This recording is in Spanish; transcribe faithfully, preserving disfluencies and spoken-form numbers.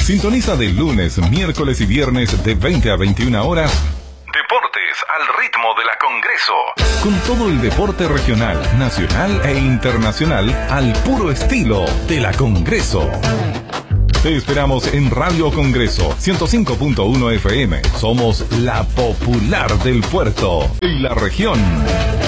Sintoniza de lunes, miércoles y viernes de veinte a veintiuna horas. Deportes al ritmo de la Congreso. Con todo el deporte regional, nacional e internacional al puro estilo de la Congreso. Te esperamos en Radio Congreso ciento cinco punto uno F M. Somos la popular del puerto y la región.